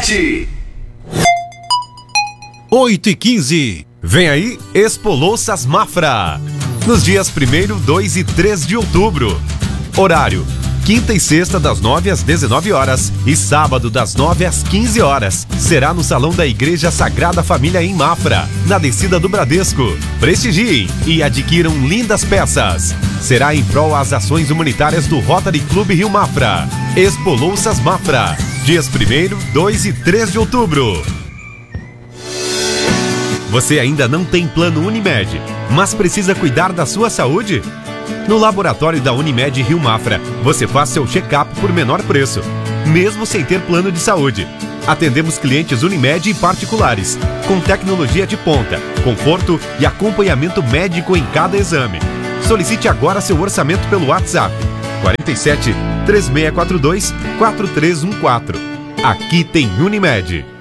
Unimed. 8h15. Vem aí Expo Louças Mafra. Nos dias 1º, 2 e 3 de outubro. Horário: quinta e sexta das 9 às 19 horas e sábado das 9 às 15 horas. Será no Salão da Igreja Sagrada Família em Mafra, na descida do Bradesco. Prestigiem e adquiram lindas peças. Será em prol às ações humanitárias do Rotary Clube Rio Mafra. Expo Louças Mafra, dias 1º, 2 e 3 de outubro. Você ainda não tem plano Unimed, mas precisa cuidar da sua saúde? No laboratório da Unimed Rio Mafra, você faz seu check-up por menor preço, mesmo sem ter plano de saúde. Atendemos clientes Unimed e particulares, com tecnologia de ponta, conforto e acompanhamento médico em cada exame. Solicite agora seu orçamento pelo WhatsApp 47 3642 4314. Aqui tem Unimed.